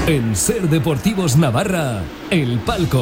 En Ser Deportivos Navarra, El Palco.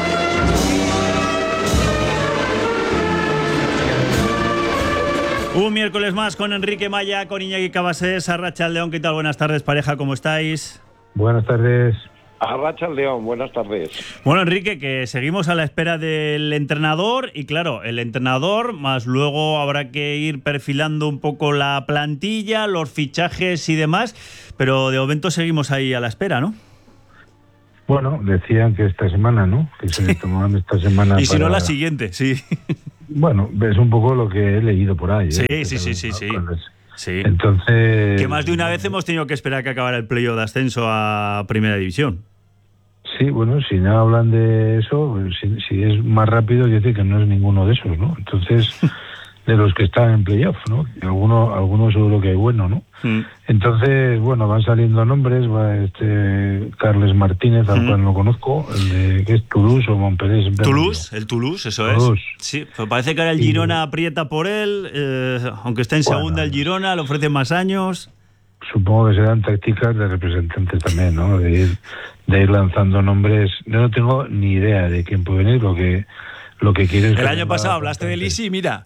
Un miércoles más con Enrique Maya, con Iñaki Cabasés, Arratsaldeon. ¿Qué tal? Buenas tardes, pareja, ¿cómo estáis? Buenas tardes. Arratsaldeon, buenas tardes. Bueno, Enrique, que seguimos a la espera del entrenador y claro, el entrenador, más luego habrá que ir perfilando un poco la plantilla, los fichajes y demás, pero de momento seguimos ahí a la espera, ¿no? Bueno, decían que esta semana, ¿no? Que se tomaban esta semana. Y si no, la siguiente, sí. Bueno, es un poco lo que he leído por ahí. Sí, ¿eh? sí. Sí. Entonces... Que más de una vez hemos tenido que esperar que acabara el playoff de ascenso a Primera División. Sí, bueno, si no hablan de eso, si es más rápido, yo digo que no es ninguno de esos, ¿no? Entonces, de los que están en playoff, ¿no? Y algunos seguro que hay bueno, ¿no? Entonces, bueno, van saliendo nombres, va Carles Martínez, al cual no conozco, el de que es Toulouse o Montpellier. El Toulouse, eso Toulouse. es. Sí, pues parece que ahora el Girona aprieta por él, aunque está en segunda el Girona, le ofrece más años. Supongo que serán tácticas de representantes también, ¿no? De ir lanzando nombres. Yo no tengo ni idea de quién puede venir, lo que quieres. El año pasado hablaste de Lisi, mira.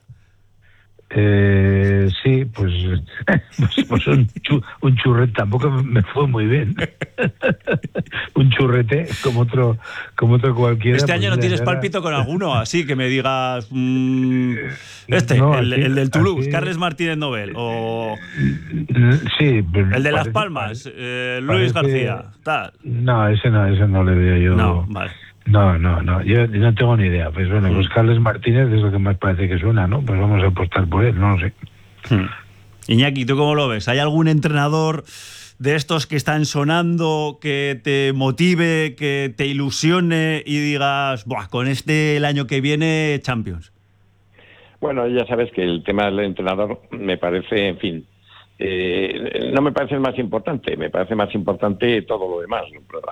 Sí, pues un churrete tampoco me fue muy bien. Un churrete como otro cualquiera. Este año pues no tienes pálpito con alguno, así que me digas el del Toulouse, así, Carles Martínez Nobel, o sí, el de Las Palmas, Luis García, tal. No, ese no le veo yo. No, vale. No, yo no tengo ni idea. Pues bueno, pues Carles Martínez es lo que más parece que suena, ¿no? Pues vamos a apostar por él, no lo sé. Iñaki, ¿tú cómo lo ves? ¿Hay algún entrenador de estos que están sonando que te motive, que te ilusione y digas, buah, con el año que viene, Champions? Bueno, ya sabes que el tema del entrenador me parece, en fin, no me parece el más importante, me parece más importante todo lo demás,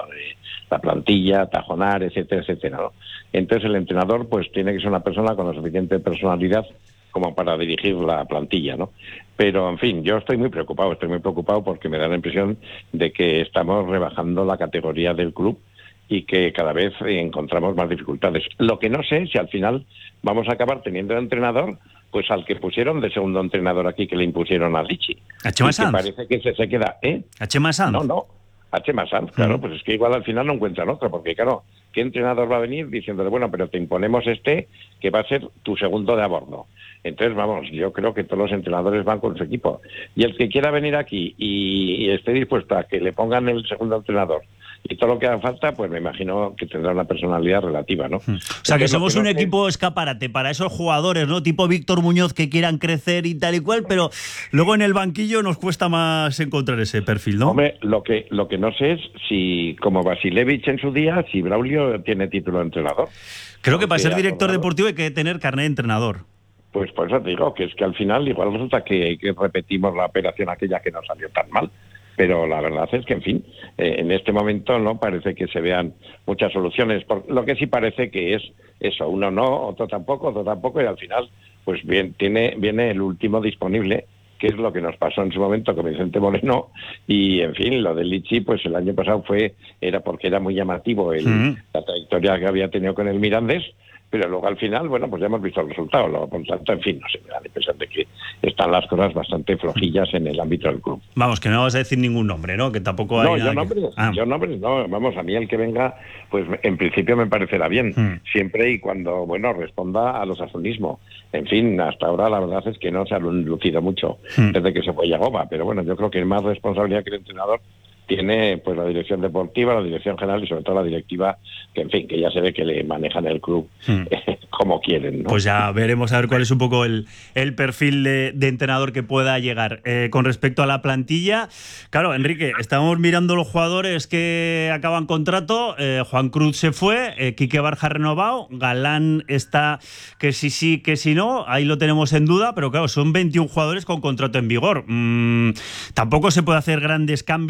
la plantilla, tajonar, etcétera, etcétera, ¿no? Entonces el entrenador pues tiene que ser una persona con la suficiente personalidad como para dirigir la plantilla, ¿no? Pero, en fin, yo estoy muy preocupado porque me da la impresión de que estamos rebajando la categoría del club y que cada vez encontramos más dificultades. Lo que no sé si al final vamos a acabar teniendo de entrenador pues al que pusieron de segundo entrenador aquí, que le impusieron a Lichi. ¿A Chema Sanz? Parece que se queda, ¿A Chema Sanz? No, a Chema Sanz, claro, pues es que igual al final no encuentran otro, porque claro, ¿qué entrenador va a venir diciéndole, bueno, pero te imponemos que va a ser tu segundo de a bordo? Entonces, vamos, yo creo que todos los entrenadores van con su equipo. Y el que quiera venir aquí y esté dispuesto a que le pongan el segundo entrenador y todo lo que haga falta, pues me imagino que tendrá una personalidad relativa, ¿no? O sea, que somos un equipo escaparate para esos jugadores, ¿no? Tipo Víctor Muñoz, que quieran crecer y tal y cual, pero luego en el banquillo nos cuesta más encontrar ese perfil, ¿no? Hombre, lo que no sé es si, como Vasilevich en su día, si Braulio tiene título de entrenador. Creo que para ser director deportivo hay que tener carnet de entrenador. Pues por eso te digo, que es que al final igual resulta que repetimos la operación aquella que no salió tan mal. Pero la verdad es que, en fin, en este momento no parece que se vean muchas soluciones. Lo que sí parece que es eso, uno no, otro tampoco, y al final, pues bien, viene el último disponible, que es lo que nos pasó en su momento con Vicente Moreno, y en fin, lo de Lichi, pues el año pasado era porque era muy llamativo la trayectoria que había tenido con el Mirandés, pero luego al final, bueno, pues ya hemos visto el resultado. Por lo tanto, en fin, no sé, me da la impresión de que están las cosas bastante flojillas en el ámbito del club. Vamos, que no vas a decir ningún nombre, ¿no? Que tampoco hay yo nombres no. Vamos, a mí el que venga, pues en principio me parecerá bien, siempre y cuando, bueno, responda a los azonismos. En fin, hasta ahora la verdad es que no se ha lucido mucho desde que se fue Yagoba, pero bueno, yo creo que más responsabilidad que el entrenador tiene pues la dirección deportiva, la dirección general y sobre todo la directiva, que en fin, que ya se ve que le manejan el club como quieren, ¿no? Pues ya veremos a ver cuál es un poco el perfil de entrenador que pueda llegar. Con respecto a la plantilla, claro, Enrique, estamos mirando los jugadores que acaban contrato. Juan Cruz se fue, Quique Barja renovado, Galán está que sí, que si no, ahí lo tenemos en duda, pero claro, son 21 jugadores con contrato en vigor. Tampoco se puede hacer grandes cambios, grandes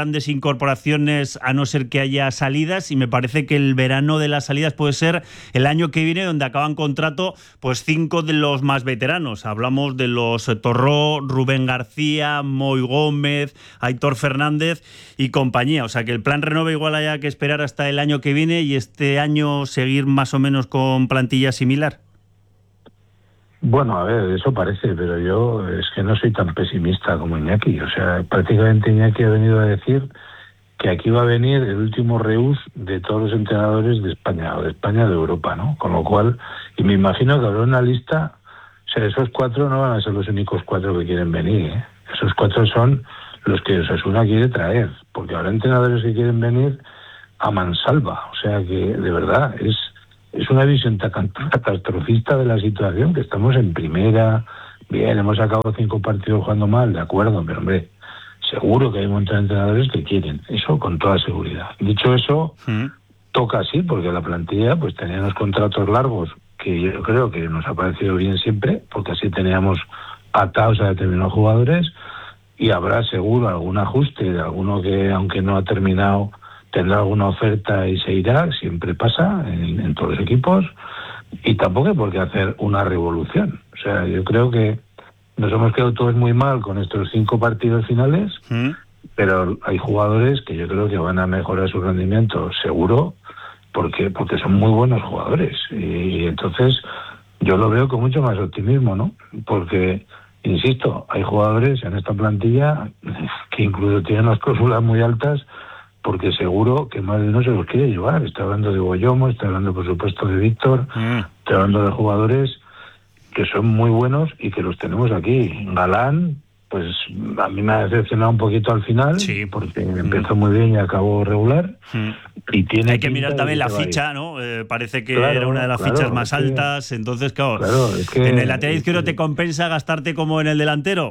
grandes incorporaciones a no ser que haya salidas, y me parece que el verano de las salidas puede ser el año que viene, donde acaban contrato pues 5 de los más veteranos. Hablamos de los Torró, Rubén García, Moy Gómez, Aitor Fernández y compañía. O sea que el plan Renove igual haya que esperar hasta el año que viene y este año seguir más o menos con plantilla similar. Bueno, a ver, eso parece, pero yo es que no soy tan pesimista como Iñaki. O sea, prácticamente Iñaki ha venido a decir que aquí va a venir el último reús de todos los entrenadores de España, o de España, de Europa, ¿no? Con lo cual, y me imagino que habrá una lista, o sea, esos 4 no van a ser los únicos 4 que quieren venir, ¿eh? Esos 4 son los que Osasuna quiere traer, porque habrá entrenadores que quieren venir a mansalva. O sea que, de verdad, es una visión catastrofista de la situación, que estamos en primera, bien, hemos acabado 5 partidos jugando mal, de acuerdo, pero hombre, seguro que hay un montón de entrenadores que quieren, eso con toda seguridad. Dicho eso, toca así, porque la plantilla pues tenía unos contratos largos, que yo creo que nos ha parecido bien siempre, porque así teníamos atados a determinados jugadores, y habrá seguro algún ajuste de alguno que, aunque no ha terminado, tendrá alguna oferta y se irá, siempre pasa en todos los equipos, y tampoco hay por qué hacer una revolución. O sea, yo creo que nos hemos quedado todos muy mal con estos 5 partidos finales, pero hay jugadores que yo creo que van a mejorar su rendimiento, seguro, porque son muy buenos jugadores. Y entonces yo lo veo con mucho más optimismo, ¿no? Porque, insisto, hay jugadores en esta plantilla que incluso tienen las cláusulas muy altas, porque seguro que más de uno se los quiere llevar. Estoy hablando de Goyomo, estoy hablando por supuesto de Víctor, estoy hablando de jugadores que son muy buenos y que los tenemos aquí. Galán, pues a mí me ha decepcionado un poquito al final, sí, porque empezó muy bien y acabó regular. Y tiene hay que mirar también la ficha, ¿no? Parece que era una de las fichas más altas, entonces claro, es que en el lateral izquierdo te compensa gastarte como en el delantero.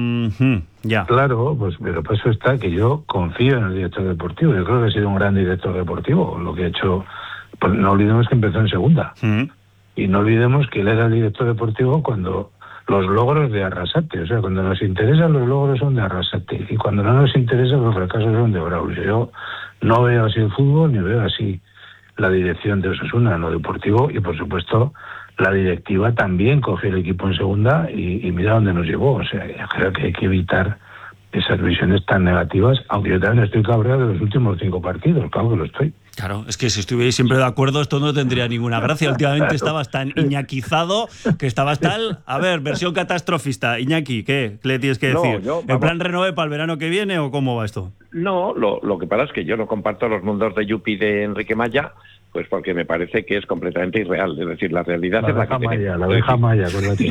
Ya. Claro, pues pero por eso está que yo confío en el director deportivo. Yo creo que ha sido un gran director deportivo, lo que ha hecho. Pues no olvidemos que empezó en segunda. Y no olvidemos que él era el director deportivo cuando los logros de Arrasate, o sea, cuando nos interesan los logros son de Arrasate, y cuando no nos interesan los fracasos son de Braulio. Yo no veo así el fútbol, ni veo así la dirección de Osasuna en lo deportivo, y por supuesto la directiva también cogió el equipo en segunda y mira dónde nos llevó. O sea, yo creo que hay que evitar esas visiones tan negativas, aunque yo también estoy cabreado de los últimos 5 partidos, claro que lo estoy. Claro, es que si estuvierais siempre de acuerdo, esto no tendría ninguna gracia. Últimamente estabas tan iñaquizado que estabas tal... A ver, versión catastrofista. Iñaki, ¿qué le tienes que decir? ¿En plan Renove para el verano que viene o cómo va esto? No, lo que pasa es que yo no comparto los mundos de Yupi de Enrique Maya, pues porque me parece que es completamente irreal. Es decir, la realidad es la que Maya, la abeja Maya,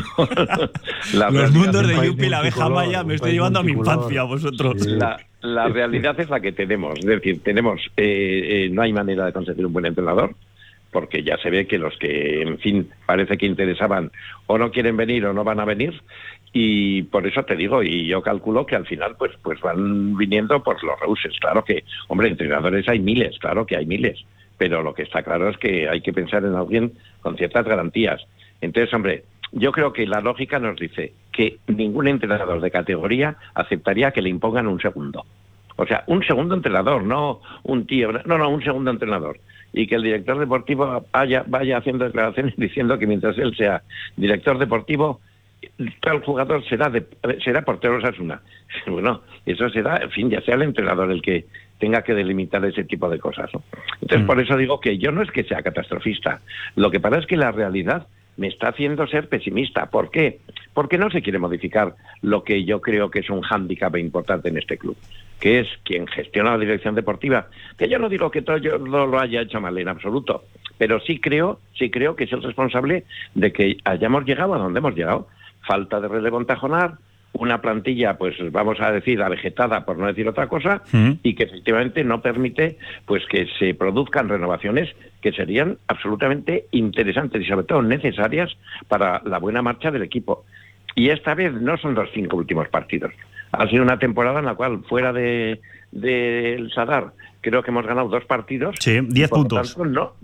los mundos de Yupi, la abeja Maya, me estoy llevando a mi infancia, vosotros. Sí. La realidad es la que tenemos. Es decir, no hay manera de conseguir un buen entrenador, porque ya se ve que los que, en fin, parece que interesaban o no quieren venir o no van a venir, y por eso te digo, y yo calculo que al final pues van viniendo por los reuses. Claro que, hombre, entrenadores hay miles, claro que hay miles, pero lo que está claro es que hay que pensar en alguien con ciertas garantías. Entonces, hombre, yo creo que la lógica nos dice que ningún entrenador de categoría aceptaría que le impongan un segundo. O sea, un segundo entrenador, no un tío, no, un segundo entrenador. Y que el director deportivo vaya haciendo declaraciones diciendo que mientras él sea director deportivo, tal jugador será portero Osasuna. Bueno, eso será, en fin, ya sea el entrenador el que tenga que delimitar ese tipo de cosas, ¿no? Entonces, por eso digo que yo no es que sea catastrofista. Lo que pasa es que la realidad me está haciendo ser pesimista. ¿Por qué? Porque no se quiere modificar lo que yo creo que es un hándicap importante en este club, que es quien gestiona la dirección deportiva, que yo no digo que todo yo no lo haya hecho mal en absoluto, pero sí creo que es el responsable de que hayamos llegado a donde hemos llegado. Falta de relevo en Tajonar, una plantilla, pues vamos a decir, avejetada, por no decir otra cosa, y que efectivamente no permite pues que se produzcan renovaciones que serían absolutamente interesantes y sobre todo necesarias para la buena marcha del equipo. Y esta vez no son los 5 últimos partidos. Ha sido una temporada en la cual, fuera del Sadar, creo que hemos ganado 2 partidos. Sí, 10 puntos. Por lo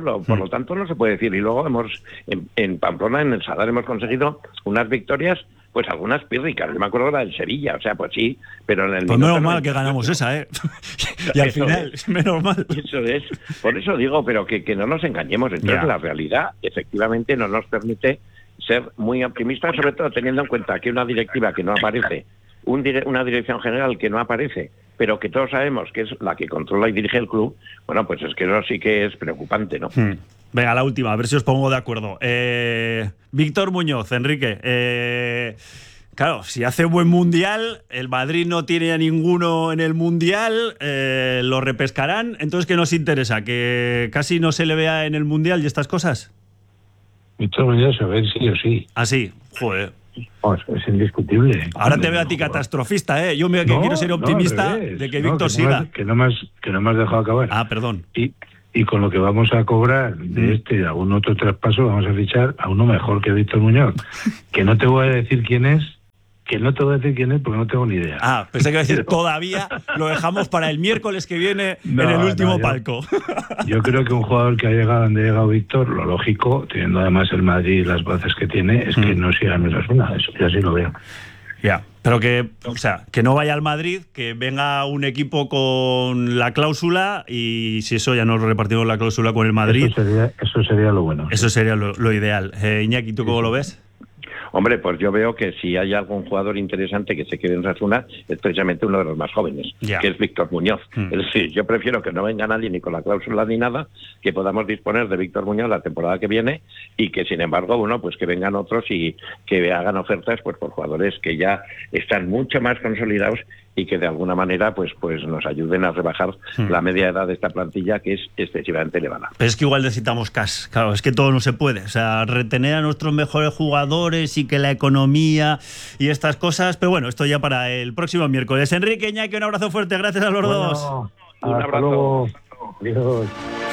tanto no se puede decir. Y luego en Pamplona, en el Sadar, hemos conseguido unas victorias pues algunas pírricas. Yo me acuerdo de la del Sevilla, o sea, pues sí, pero en el... Pues menos mal que ganamos esa, ¿eh? Y al final, menos mal. Eso es, por eso digo, pero que no nos engañemos. Entonces la realidad, efectivamente, no nos permite ser muy optimistas, sobre todo teniendo en cuenta que una directiva que no aparece, una dirección general que no aparece, pero que todos sabemos que es la que controla y dirige el club, bueno, pues es que eso sí que es preocupante, ¿no? Venga, la última, a ver si os pongo de acuerdo. Víctor Muñoz, Enrique, claro, si hace buen mundial, el Madrid no tiene a ninguno en el mundial, lo repescarán, entonces ¿qué nos interesa? ¿Que casi no se le vea en el mundial y estas cosas? Víctor Muñoz a ver sí o sí. Ah, sí, joder. Oh, es indiscutible. Ahora te veo a ti catastrofista, ¿eh? Yo que quiero ser optimista de que Víctor siga. Que no me has dejado acabar. Ah, perdón. Y con lo que vamos a cobrar de este y algún otro traspaso, vamos a fichar a uno mejor que Víctor Muñoz. Que no te voy a decir quién es, porque no tengo ni idea. Ah, pensé que iba a decir, todavía lo dejamos para el miércoles que viene en el último palco. Yo creo que un jugador que ha llegado donde ha llegado Víctor, lo lógico, teniendo además el Madrid y las bases que tiene, es que no siga en esa zona. Eso yo así lo veo. Ya, pero que no vaya al Madrid, que venga un equipo con la cláusula y si eso ya nos repartimos la cláusula con el Madrid. Eso sería lo bueno. Eso sería lo ideal. Iñaki, ¿tú cómo lo ves? Hombre, pues yo veo que si hay algún jugador interesante que se quede en Osasuna, es precisamente uno de los más jóvenes, que es Víctor Muñoz. Es decir, yo prefiero que no venga nadie ni con la cláusula ni nada, que podamos disponer de Víctor Muñoz la temporada que viene y que, sin embargo, bueno, pues que vengan otros y que hagan ofertas pues por jugadores que ya están mucho más consolidados y que de alguna manera pues nos ayuden a rebajar la media edad de esta plantilla, que es excesivamente elevada. Pero es que igual necesitamos cash, claro, es que todo no se puede, o sea, retener a nuestros mejores jugadores y que la economía y estas cosas, pero bueno, esto ya para el próximo miércoles. Enrique, Iñaki, un abrazo fuerte, gracias a los dos. Un abrazo. Adiós.